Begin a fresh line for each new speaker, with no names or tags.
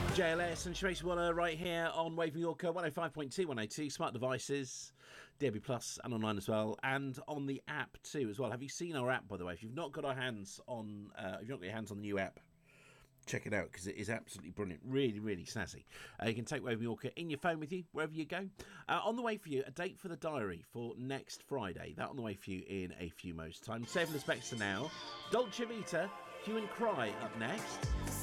JLS and Tracy Waller right here on Waving Yorker 105.2, 102, smart devices, DAB Plus, and online as well, and on the app too as well. Have you seen our app, by the way? If you've not got your hands on the new app, check it out because it is absolutely brilliant. Really, really snazzy. You can take Waving Yorker in your phone with you wherever you go. On the way for you, a date for the diary for next Friday. That on the way for you in a few moments' time. Saving the Spectre now. Dolce Vita, Hue and Cry up next.